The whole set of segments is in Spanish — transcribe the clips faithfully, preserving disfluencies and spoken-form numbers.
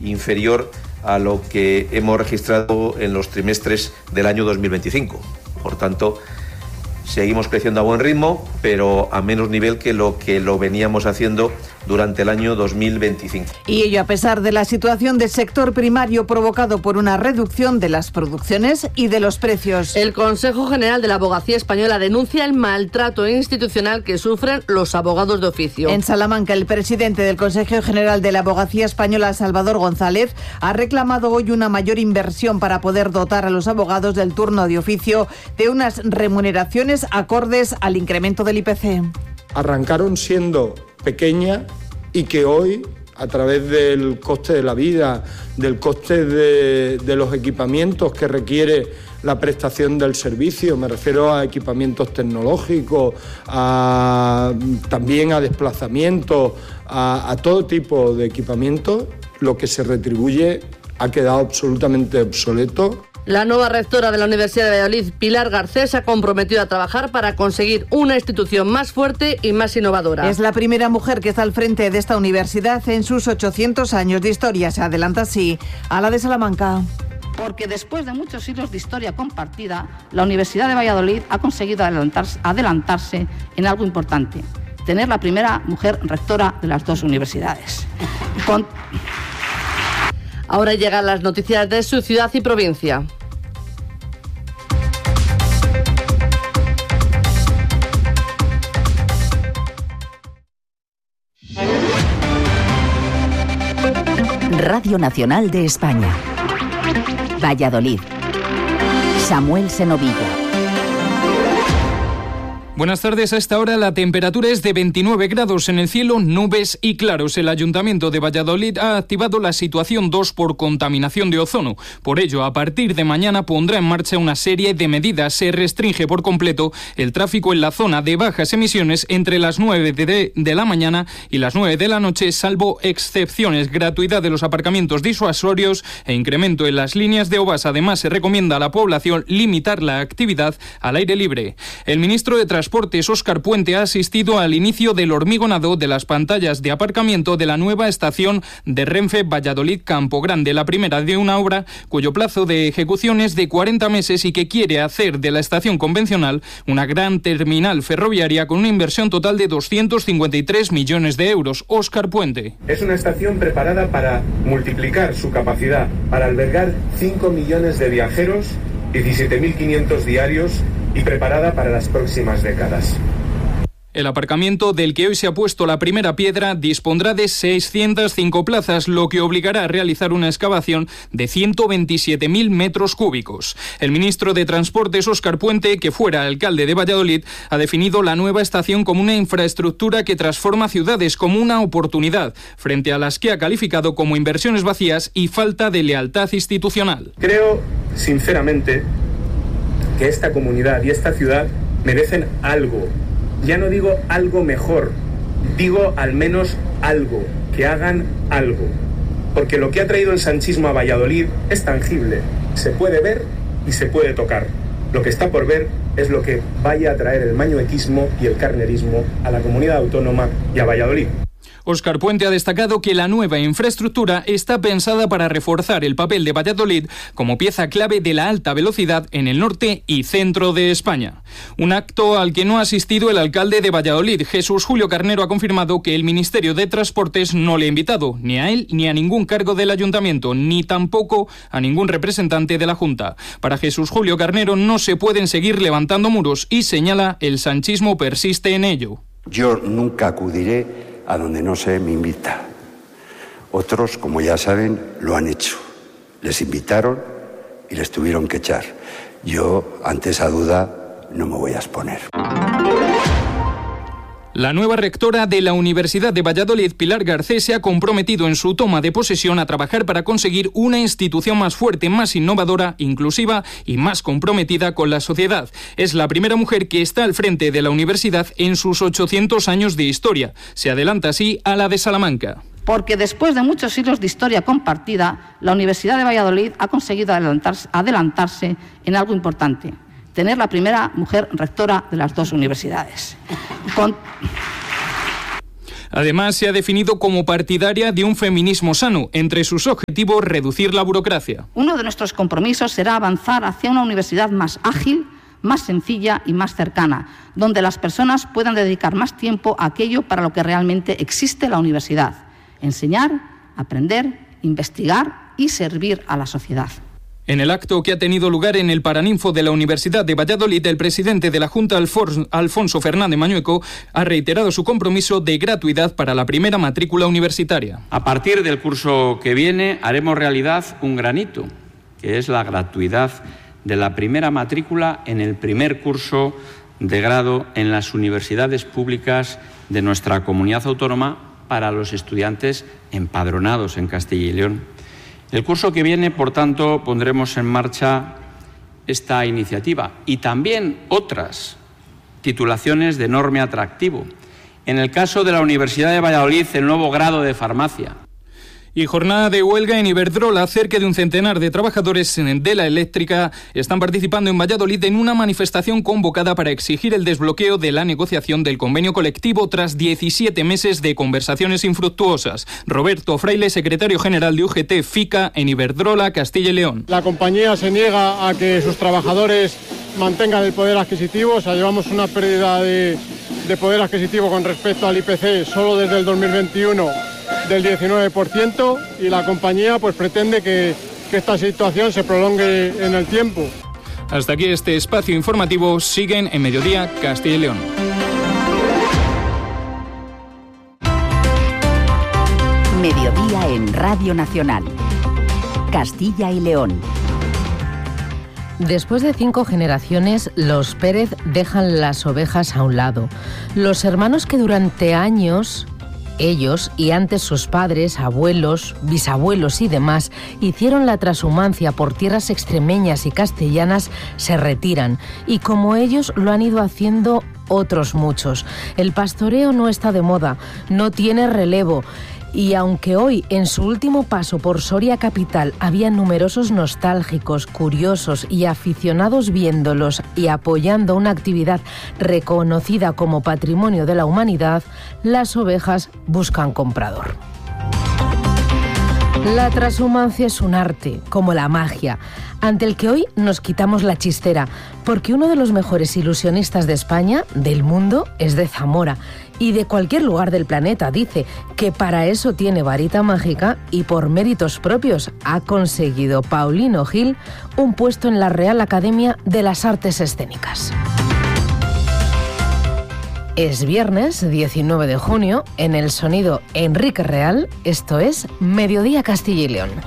inferior a lo que hemos registrado en los trimestres del año dos mil veinticinco. Por tanto, seguimos creciendo a buen ritmo, pero a menos nivel que lo que lo veníamos haciendo durante el año dos mil veinticinco. Y ello a pesar de la situación del sector primario provocado por una reducción de las producciones y de los precios. El Consejo General de la Abogacía Española denuncia el maltrato institucional que sufren los abogados de oficio. En Salamanca, el presidente del Consejo General de la Abogacía Española, Salvador González, ha reclamado hoy una mayor inversión para poder dotar a los abogados del turno de oficio de unas remuneraciones acordes al incremento del I P C. Arrancaron siendo pequeña y que hoy, a través del coste de la vida, del coste de, de los equipamientos que requiere la prestación del servicio, me refiero a equipamientos tecnológicos, a, también a desplazamientos, a, a todo tipo de equipamientos, lo que se retribuye ha quedado absolutamente obsoleto. La nueva rectora de la Universidad de Valladolid, Pilar Garcés, se ha comprometido a trabajar para conseguir una institución más fuerte y más innovadora. Es la primera mujer que está al frente de esta universidad en sus ochocientos años de historia. Se adelanta así a la de Salamanca. Porque después de muchos siglos de historia compartida, la Universidad de Valladolid ha conseguido adelantarse, adelantarse en algo importante: tener la primera mujer rectora de las dos universidades. Con... Ahora llegan las noticias de su ciudad y provincia. Radio Nacional de España. Valladolid. Samuel Senovilla. Buenas tardes. A esta hora la temperatura es de veintinueve grados en el cielo, nubes y claros. El Ayuntamiento de Valladolid ha activado la situación dos por contaminación de ozono. Por ello, a partir de mañana pondrá en marcha una serie de medidas. Se restringe por completo el tráfico en la zona de bajas emisiones entre las nueve de, de la mañana y las nueve de la noche, salvo excepciones. Gratuidad de los aparcamientos disuasorios e incremento en las líneas de obras. Además, se recomienda a la población limitar la actividad al aire libre. El ministro de Transportes Transportes, Óscar Puente, ha asistido al inicio del hormigonado de las pantallas de aparcamiento de la nueva estación de Renfe Valladolid Campo Grande, la primera de una obra cuyo plazo de ejecución es de cuarenta meses y que quiere hacer de la estación convencional una gran terminal ferroviaria con una inversión total de doscientos cincuenta y tres millones de euros. Óscar Puente. Es una estación preparada para multiplicar su capacidad, para albergar cinco millones de viajeros, diecisiete mil quinientos diarios, y preparada para las próximas décadas. El aparcamiento del que hoy se ha puesto la primera piedra dispondrá de seiscientas cinco plazas, lo que obligará a realizar una excavación de ciento veintisiete mil metros cúbicos. El ministro de Transportes, Óscar Puente, que fuera alcalde de Valladolid, ha definido la nueva estación como una infraestructura que transforma ciudades, como una oportunidad, frente a las que ha calificado como inversiones vacías y falta de lealtad institucional. Creo, sinceramente, que esta comunidad y esta ciudad merecen algo. Ya no digo algo mejor, digo al menos algo, que hagan algo. Porque lo que ha traído el sanchismo a Valladolid es tangible, se puede ver y se puede tocar. Lo que está por ver es lo que vaya a traer el mañuequismo y el carnerismo a la comunidad autónoma y a Valladolid. Óscar Puente ha destacado que la nueva infraestructura está pensada para reforzar el papel de Valladolid como pieza clave de la alta velocidad en el norte y centro de España. Un acto al que no ha asistido el alcalde de Valladolid. Jesús Julio Carnero ha confirmado que el Ministerio de Transportes no le ha invitado ni a él ni a ningún cargo del ayuntamiento, ni tampoco a ningún representante de la Junta. Para Jesús Julio Carnero no se pueden seguir levantando muros y señala el sanchismo persiste en ello. Yo nunca acudiré a donde no se me invita. Otros, como ya saben, lo han hecho. Les invitaron y les tuvieron que echar. Yo, ante esa duda, no me voy a exponer. La nueva rectora de la Universidad de Valladolid, Pilar Garcés, se ha comprometido en su toma de posesión a trabajar para conseguir una institución más fuerte, más innovadora, inclusiva y más comprometida con la sociedad. Es la primera mujer que está al frente de la universidad en sus ochocientos años de historia. Se adelanta así a la de Salamanca. Porque después de muchos siglos de historia compartida, la Universidad de Valladolid ha conseguido adelantarse, adelantarse en algo importante: tener la primera mujer rectora de las dos universidades. Con... Además, se ha definido como partidaria de un feminismo sano. Entre sus objetivos, reducir la burocracia. Uno de nuestros compromisos será avanzar hacia una universidad más ágil, más sencilla y más cercana, donde las personas puedan dedicar más tiempo a aquello para lo que realmente existe la universidad: enseñar, aprender, investigar y servir a la sociedad. En el acto que ha tenido lugar en el Paraninfo de la Universidad de Valladolid, el presidente de la Junta, Alfonso Fernández Mañueco, ha reiterado su compromiso de gratuidad para la primera matrícula universitaria. A partir del curso que viene haremos realidad un gran hito, que es la gratuidad de la primera matrícula en el primer curso de grado en las universidades públicas de nuestra comunidad autónoma para los estudiantes empadronados en Castilla y León. El curso que viene, por tanto, pondremos en marcha esta iniciativa y también otras titulaciones de enorme atractivo. En el caso de la Universidad de Valladolid, el nuevo grado de farmacia. Y jornada de huelga en Iberdrola. Cerca de un centenar de trabajadores de la eléctrica están participando en Valladolid en una manifestación convocada para exigir el desbloqueo de la negociación del convenio colectivo tras diecisiete meses de conversaciones infructuosas. Roberto Fraile, secretario general de U G T FICA en Iberdrola, Castilla y León. La compañía se niega a que sus trabajadores mantengan el poder adquisitivo. O sea, llevamos una pérdida de, de poder adquisitivo con respecto al I P C solo desde el dos mil veintiuno del diecinueve por ciento, y la compañía pues pretende que, que esta situación se prolongue en el tiempo. Hasta aquí este espacio informativo. Siguen en Mediodía Castilla y León. Mediodía en Radio Nacional. Castilla y León. Después de cinco generaciones, los Pérez dejan las ovejas a un lado. Los hermanos que durante años... ellos, y antes sus padres, abuelos, bisabuelos y demás, hicieron la trashumancia por tierras extremeñas y castellanas, se retiran. Y como ellos lo han ido haciendo otros muchos. El pastoreo no está de moda, no tiene relevo. Y aunque hoy, en su último paso por Soria capital, había numerosos nostálgicos, curiosos y aficionados viéndolos y apoyando una actividad reconocida como patrimonio de la humanidad, las ovejas buscan comprador. La trashumancia es un arte, como la magia, ante el que hoy nos quitamos la chistera, porque uno de los mejores ilusionistas de España, del mundo, es de Zamora, y de cualquier lugar del planeta. Dice que para eso tiene varita mágica y por méritos propios ha conseguido Paulino Gil un puesto en la Real Academia de las Artes Escénicas. Es viernes diecinueve de junio, en el sonido Enrique Real, esto es Mediodía Castilla y León.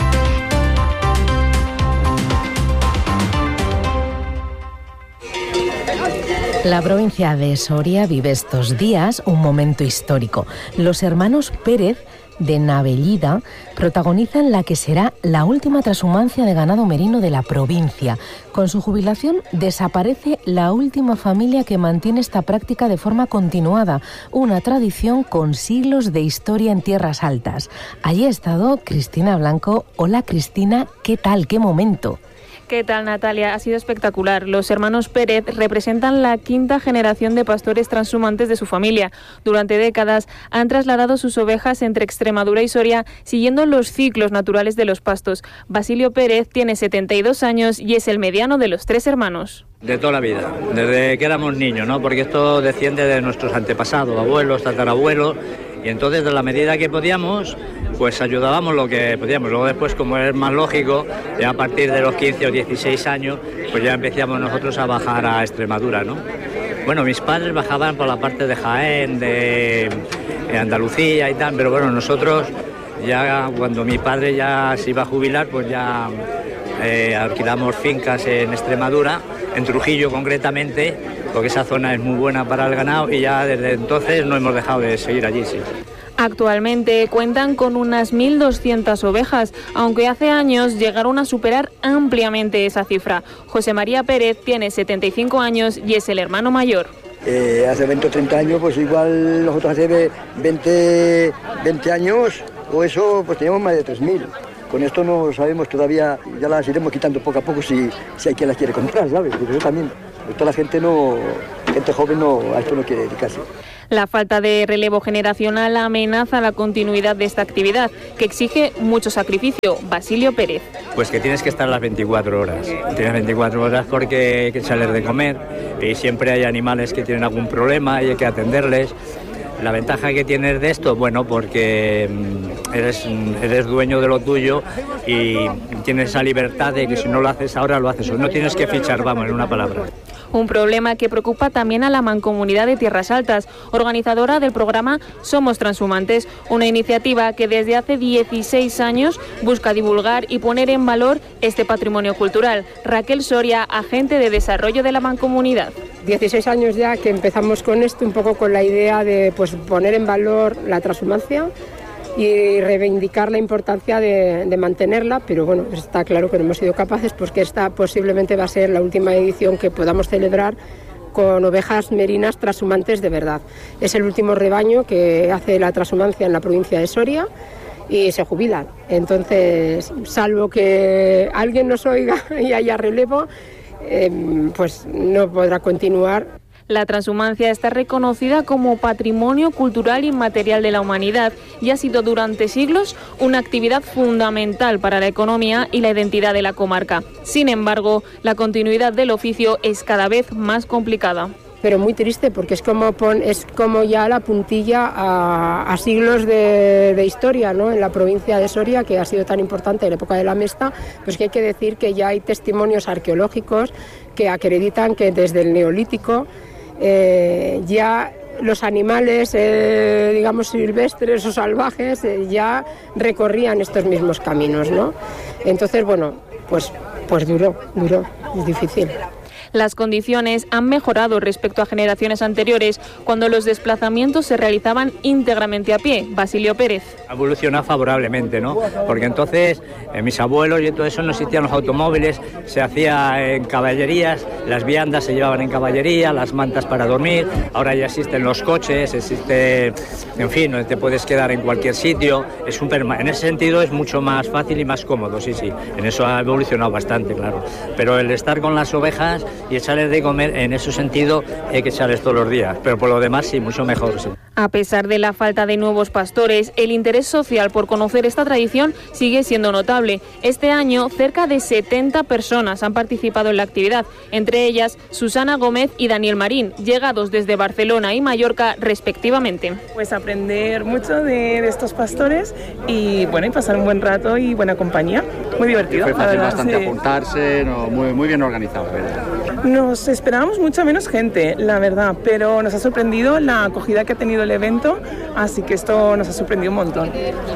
La provincia de Soria vive estos días un momento histórico. Los hermanos Pérez de Navellida protagonizan la que será la última trashumancia de ganado merino de la provincia. Con su jubilación desaparece la última familia que mantiene esta práctica de forma continuada, una tradición con siglos de historia en tierras altas. Allí ha estado Cristina Blanco. Hola Cristina, ¿qué tal? ¿Qué momento? ¿Qué tal, Natalia? Ha sido espectacular. Los hermanos Pérez representan la quinta generación de pastores transhumantes de su familia. Durante décadas han trasladado sus ovejas entre Extremadura y Soria siguiendo los ciclos naturales de los pastos. Basilio Pérez tiene setenta y dos años y es el mediano de los tres hermanos. De toda la vida, desde que éramos niños, ¿no? Porque esto desciende de nuestros antepasados, abuelos, tatarabuelos, y entonces de la medida que podíamos, pues ayudábamos lo que podíamos. Luego después, como es más lógico, ya a partir de los quince o dieciséis años, pues ya empezamos nosotros a bajar a Extremadura, ¿no? Bueno, mis padres bajaban por la parte de Jaén, de, de Andalucía y tal, pero bueno, nosotros ya cuando mi padre ya se iba a jubilar, pues ya eh, alquilamos fincas en Extremadura, en Trujillo concretamente, porque esa zona es muy buena para el ganado y ya desde entonces no hemos dejado de seguir allí, sí. Actualmente cuentan con unas mil doscientas ovejas, aunque hace años llegaron a superar ampliamente esa cifra. José María Pérez tiene setenta y cinco años y es el hermano mayor. Eh, hace veinte o treinta años, pues igual nosotros hace veinte, veinte años, o eso, pues teníamos más de tres mil. Con esto no sabemos todavía, ya las iremos quitando poco a poco si, si hay quien las quiere comprar, ¿sabes? Porque eso también, pues toda la gente no, gente joven no, a esto no quiere dedicarse. La falta de relevo generacional amenaza la continuidad de esta actividad, que exige mucho sacrificio. Basilio Pérez. Pues que tienes que estar las veinticuatro horas. Tienes veinticuatro horas porque hay que echarles de comer y siempre hay animales que tienen algún problema y hay que atenderles. La ventaja que tienes de esto, bueno, porque eres, eres dueño de lo tuyo y tienes esa libertad de que si no lo haces ahora, lo haces hoy. No tienes que fichar, vamos, en una palabra. Un problema que preocupa también a la Mancomunidad de Tierras Altas, organizadora del programa Somos Transhumantes, una iniciativa que desde hace dieciséis años busca divulgar y poner en valor este patrimonio cultural. Raquel Soria, agente de desarrollo de la Mancomunidad. dieciséis años ya que empezamos con esto, un poco con la idea de pues, poner en valor la transhumancia y reivindicar la importancia de, de mantenerla, pero bueno, pues está claro que no hemos sido capaces porque esta posiblemente va a ser la última edición que podamos celebrar con ovejas merinas transhumantes de verdad. Es el último rebaño que hace la transhumancia en la provincia de Soria y se jubilan. Entonces, salvo que alguien nos oiga y haya relevo, eh, pues no podrá continuar. La transhumancia está reconocida como patrimonio cultural inmaterial de la humanidad y ha sido durante siglos una actividad fundamental para la economía y la identidad de la comarca. Sin embargo, la continuidad del oficio es cada vez más complicada. Pero muy triste porque es como, pon, es como ya la puntilla a, a siglos de, de historia, ¿no? En la provincia de Soria, que ha sido tan importante en la época de la Mesta, pues que hay que decir que ya hay testimonios arqueológicos que acreditan que desde el Neolítico Eh, ya los animales, eh, digamos, silvestres o salvajes eh, ya recorrían estos mismos caminos, ¿no? Entonces, bueno, pues, pues duró, duró, es difícil. Las condiciones han mejorado respecto a generaciones anteriores, cuando los desplazamientos se realizaban íntegramente a pie. Basilio Pérez. Ha evolucionado favorablemente, ¿no? Porque entonces eh, mis abuelos y todo eso no existían los automóviles, se hacía en caballerías, las viandas se llevaban en caballería, las mantas para dormir, ahora ya existen los coches, existe, en fin, te puedes quedar en cualquier sitio, es un en ese sentido es mucho más fácil y más cómodo, sí, sí, en eso ha evolucionado bastante, claro. Pero el estar con las ovejas y echarles de comer, en ese sentido hay que echarles todos los días, pero por lo demás sí, mucho mejor, sí. A pesar de la falta de nuevos pastores, el interés social por conocer esta tradición sigue siendo notable. Este año, cerca de setenta personas han participado en la actividad, entre ellas Susana Gómez y Daniel Marín, llegados desde Barcelona y Mallorca respectivamente. Pues aprender mucho de, de estos pastores y bueno, y pasar un buen rato y buena compañía. Muy divertido. Fue fácil la verdad, bastante sí. apuntarse, no, muy, muy bien organizado, ¿verdad? Nos esperábamos mucha menos gente, la verdad, pero nos ha sorprendido la acogida que ha tenido el evento, así que esto nos ha sorprendido un montón.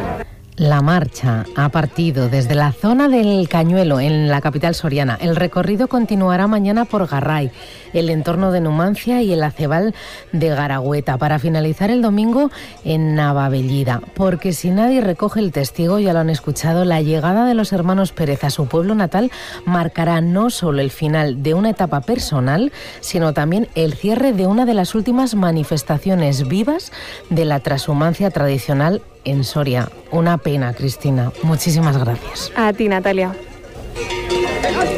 La marcha ha partido desde la zona del Cañuelo, en la capital soriana. El recorrido continuará mañana por Garray, el entorno de Numancia y el acebal de Garagüeta, para finalizar el domingo en Navabellida. Porque si nadie recoge el testigo, ya lo han escuchado, la llegada de los hermanos Pérez a su pueblo natal marcará no solo el final de una etapa personal, sino también el cierre de una de las últimas manifestaciones vivas de la transhumancia tradicional en Soria. Una pena, Cristina. Muchísimas gracias. A ti, Natalia.